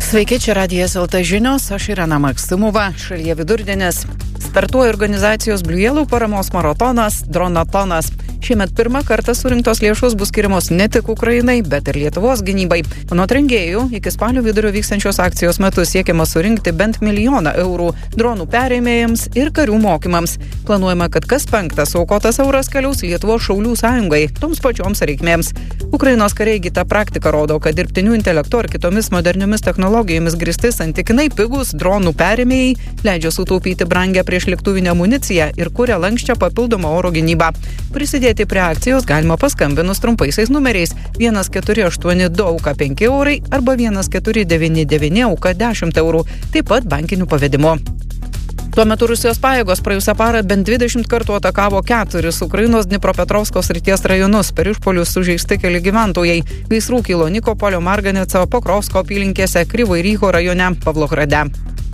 Sveiki, čia Radijas LT žinios, aš Irena Maksimova, šalyje vidurdienis. Startuoja organizacijos Blue Yellow paramos maratonas Dronatonas. Šiemet pirmą kartą surinktos lėšos bus skiriamos ne tik Ukrainai, bet ir Lietuvos gynybai. Anot rengėjų, iki spalio vidurio vykstančios akcijos metu siekiama surinkti bent 1 milijoną eurų dronų perėmėjams ir karių mokymams. Planuojama, kad kas 5 aukotas euras keliaus Lietuvos šaulių sąjungai, toms pačioms reikmėms. Ukrainos kariai įgyta praktika rodo, kad dirbtiniu intelektu ir kitomis moderniomis technologijomis grįsti santykinai pigus dronų perėmėjai leidžia sutaupyti brangę priešlėktuvinę amuniciją ir kuria lanksčią papildomą oro gynybą. Prisidėti prie akcijos galima paskambinus trumpaisiais numeriais 1482 auka 5 eurai arba 1499 auka 10 eurų, taip pat bankiniu pavedimu. Tuo metu Rusijos pajėgos praėjusią parą bent 20 kartų atakavo 4 Ukrainos Dnipropetrovsko srities rajonus. Per išpuolius sužeisti keli gyventojai. Gaisrų kilo Nikopolio, Marganeco, Pokrovsko apylinkėse, Kryvo Ryho rajone, Pavlograde.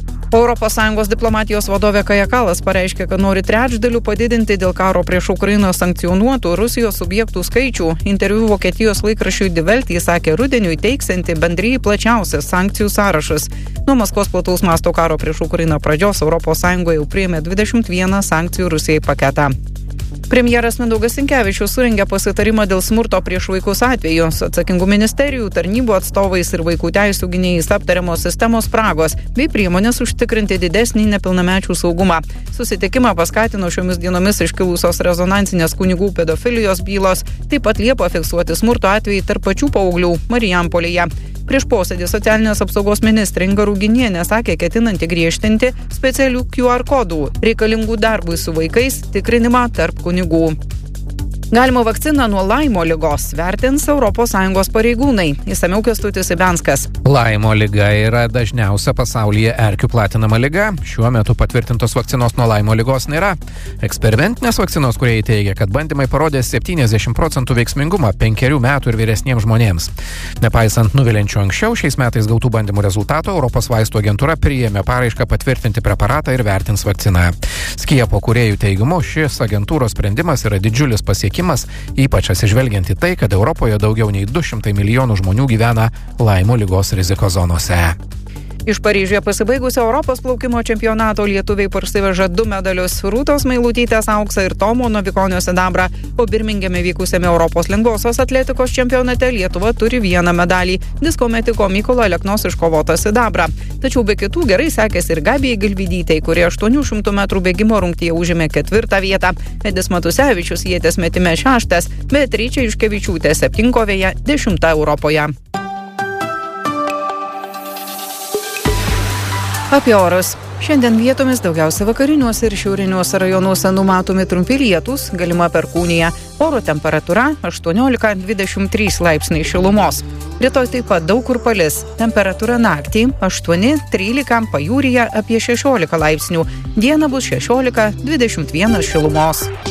ES diplomatijos vadovė Kaja Kallas pareiškė, kad nori trečdaliu padidinti dėl karo prieš Ukrainą sankcionuotų Rusijos subjektų skaičių. Interviu Vokietijos laikraščiui Die Welt jis sakė rudeniui teiksianti bendrijai plačiausias sankcijų sąrašas. Nuo Maskvos plataus masto karo prieš Ukrainą pradžios ES jau priėmė 21 sankcijų Rusijai paketą. Premjeras Mindaugas Sinkevičius surengė pasitarimą dėl smurto prieš vaikus atveju. Su atsakingų ministerijų, tarnybų atstovais ir vaikų teisių gynėjais aptariamos sistemos spragos bei priemonės užtikrinti didesnį nepilnamečių saugumą. Susitikimą paskatino šiomis dienomis iškilusios rezonansinės kunigų pedofilijos bylos, taip pat Liepą fiksuoti smurto atvejai tarp pačių paauglių Marijampolėje. Prieš posėdį socialinės apsaugos ministrė Inga Ruginienė sakė, ketinanti griežtinti specialių QR kodų reikalingų darbui su vaikais tikrinimą tarp kunigų. Galima vakciną nuo Laimo ligos vertins ES pareigūnai. Išsamiau Kęstutis Ibenskas. Laimo liga yra dažniausia pasaulyje erkių platinama liga. Šiuo metu patvirtintos vakcinos nuo Laimo ligos nėra. Eksperimentinės vakcinos, kurie teigia, kad bandymai parodė 70% veiksmingumą 5 metų ir vyresniems žmonėms. Nepaisant nuviliančių anksčiau, šiais metais gautų bandymų rezultatų, Europos vaistų agentūra priėmė paraišką patvirtinti preparatą ir vertins vakciną. Skiepo kūrėjų teigimu, šis agentūros sprendimas yra didžiulis pasiekimas, ypač atsižvelgiant į tai, kad Europoje daugiau nei 200 milijonų žmonių gyvena Laimo ligos rizikos zonose. Iš Paryžiuje pasibaigusio Europos plaukimo čempionato lietuviai parsiveža 2 medalius – Rūtos Meilutytės auksą ir Tomo Novikonio sidabrą, o Birmingeme vykusiame Europos lengvosios atletikos čempionate Lietuva turi 1 medalį – disko metiko Mykolo Aleknos iškovotą sidabrą. Tačiau be kitų gerai sekėsi ir Gabijai Gilvydytei, kurie 800 metrų bėgimo rungtyje užėmė 4 vietą, Edis Matusevičius ieties metime 6, Beatričė Juškevičiūtė 7-kovėje 10 Europoje. Apie orus. Šiandien vietomis daugiausia vakariniuose ir šiauriniuose rajonuose numatomi trumpi lietūs, galima perkūnija. Oro temperatūra 18-23 laipsniai šilumos. Rytoj taip pat daug kur palis. Temperatūra naktį 8-13, pajūryje apie 16 laipsnių. Dieną bus 16-21 šilumos.